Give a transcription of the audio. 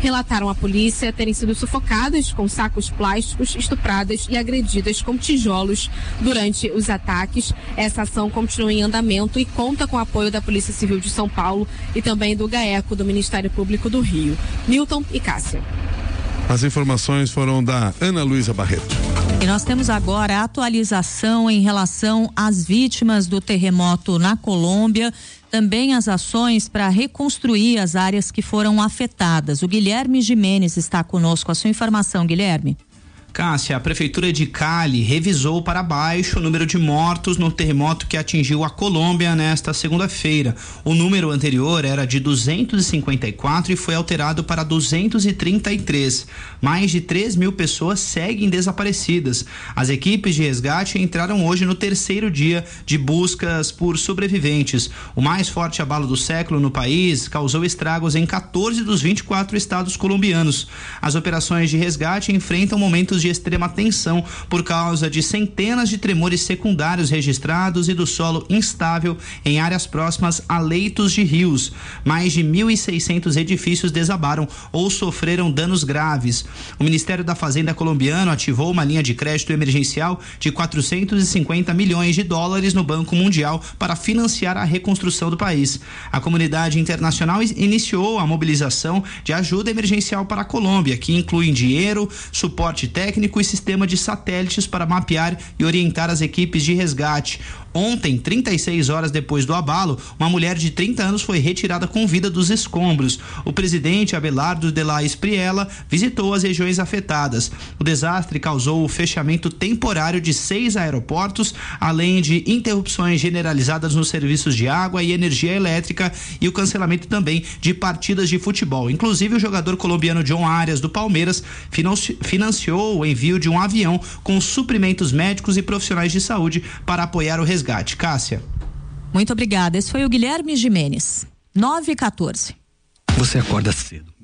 relataram à polícia terem sido sufocadas com sacos plásticos, estupradas e agredidas com tijolos durante os ataques. Essa ação continua em andamento e conta com o apoio da Polícia Civil de São Paulo e também do GAECO, do Ministério Público do Rio. Milton e Cássia. As informações foram da Ana Luísa Barreto. E nós temos agora a atualização em relação às vítimas do terremoto na Colômbia, também as ações para reconstruir as áreas que foram afetadas. O Guilherme Gimenez está conosco. A sua informação, Guilherme. Cássia, a Prefeitura de Cali revisou para baixo o número de mortos no terremoto que atingiu a Colômbia nesta segunda-feira. O número anterior era de 254 e foi alterado para 233. Mais de 3.000 pessoas seguem desaparecidas. As equipes de resgate entraram hoje no terceiro dia de buscas por sobreviventes. O mais forte abalo do século no país causou estragos em 14 dos 24 estados colombianos. As operações de resgate enfrentam momentos de extrema tensão por causa de centenas de tremores secundários registrados e do solo instável em áreas próximas a leitos de rios. Mais de 1.600 edifícios desabaram ou sofreram danos graves. O Ministério da Fazenda colombiano ativou uma linha de crédito emergencial de 450 milhões de dólares no Banco Mundial para financiar a reconstrução do país. A comunidade internacional iniciou a mobilização de ajuda emergencial para a Colômbia, que inclui dinheiro, suporte técnico e sistema de satélites para mapear e orientar as equipes de resgate. Ontem, 36 horas depois do abalo, uma mulher de 30 anos foi retirada com vida dos escombros. O presidente Abelardo de la Espriella visitou as regiões afetadas. O desastre causou o fechamento temporário de 6 aeroportos, além de interrupções generalizadas nos serviços de água e energia elétrica e o cancelamento também de partidas de futebol. Inclusive, o jogador colombiano John Arias, do Palmeiras, financiou o envio de um avião com suprimentos médicos e profissionais de saúde para apoiar o resgate. Cássia. Muito obrigada. Esse foi o Guilherme Gimenez. 9h14. Você acorda cedo,